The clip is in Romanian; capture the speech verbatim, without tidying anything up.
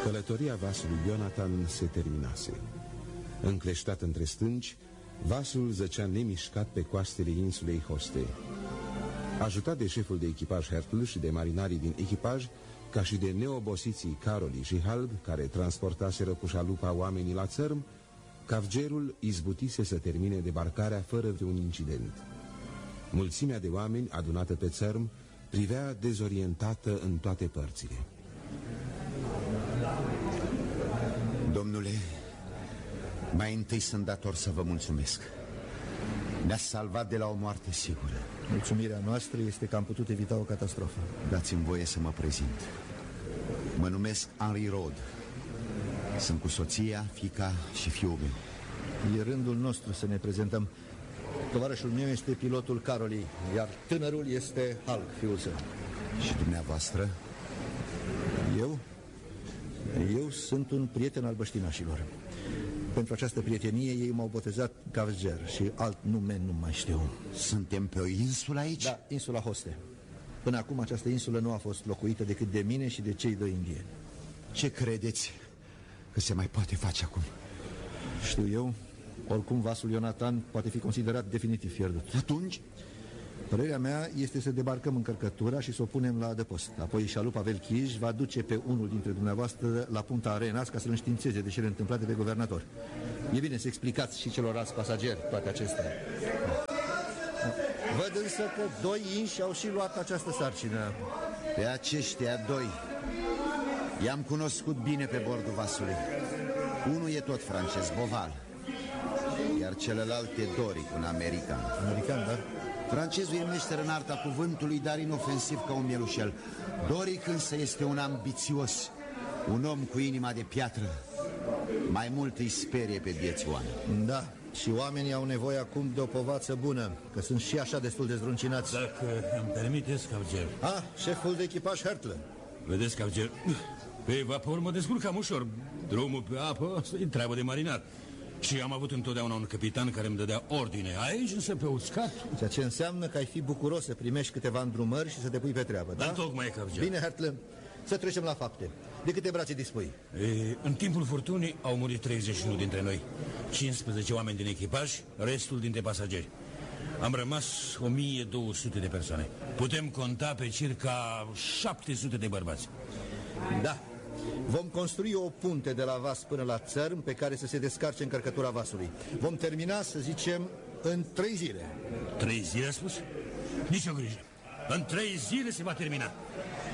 Călătoria vasului Ionatan se terminase. Încleștat între stânci, vasul zăcea nemișcat pe coastele insulei Hoste. Ajutat de șeful de echipaj Hertl și de marinarii din echipaj, ca și de neobosiții Caroli și Halb, care transportaseră cu șalupa oamenii la țărm, Cavgerul izbutise să termine debarcarea fără vreun incident. Mulțimea de oameni adunată pe țărm privea dezorientată în toate părțile. Domnule, mai întâi sunt dator să vă mulțumesc. Ne-ați salvat de la o moarte sigură. Mulțumirea noastră este că am putut evita o catastrofă. Dați-mi voie să mă prezint. Mă numesc Henri Rod. Sunt cu soția, fiica și fiul meu. E rândul nostru să ne prezentăm. Tovarășul meu este pilotul Caroli, iar tânărul este Hulk, fiul său. Și dumneavoastră? Eu? Eu sunt un prieten al băștinașilor. Pentru această prietenie ei m-au botezat Cavger și alt nume nu mai știu. Suntem pe o insulă aici? Da, insula Hoste. Până acum această insulă nu a fost locuită decât de mine și de cei doi indieni. Ce credeți că se mai poate face acum? Știu eu, oricum vasul Ionatan poate fi considerat definitiv pierdut. Atunci? Părerea mea este să debarcăm încărcătura și să o punem la adăpost. Apoi șalupa Velchij va duce pe unul dintre dumneavoastră la punta Arenas ca să-l înștiințeze de cele întâmplate pe guvernator. E bine să explicați și celorlalți pasageri toate acestea. Văd însă că doi inși au și luat această sarcină. Pe aceștia doi i-am cunoscut bine pe bordul vasului. Unul e tot francez, Boval, iar celălalt e Doric, un american. American, da? Francezul e meșter în arta cuvântului, dar inofensiv ca un mielușel. Doric însă este un ambițios, un om cu inima de piatră. Mai mult îi sperie pe vieți oameni. Da, și oamenii au nevoie acum de o povață bună, că sunt și așa destul de zdruncinați. Dacă îmi permiteți, Cavger. Ah, șeful de echipaj Hertl. Vedeți, Cavger, pe vapor mă descurcam ușor. Drumul pe apă, asta e treabă de marinar. Și am avut întotdeauna un capitan care îmi dădea ordine. Aici însă pe uscat. Ceea ce înseamnă că ai fi bucuros să primești câteva îndrumări și să te pui pe treabă, da? Da, tocmai, Cavger. Bine, Hertl, să trecem la fapte. De câte brațe dispui? E, în timpul furtunii au murit treizeci și unu dintre noi, cincisprezece oameni din echipaj, restul dintre pasageri. Am rămas o mie două sute de persoane. Putem conta pe circa șapte sute de bărbați. Da. Vom construi o punte de la vas până la țărm pe care să se descarce încărcătura vasului. Vom termina, să zicem, în trei zile. Trei zile, a spus? Nici o grijă. În trei zile se va termina.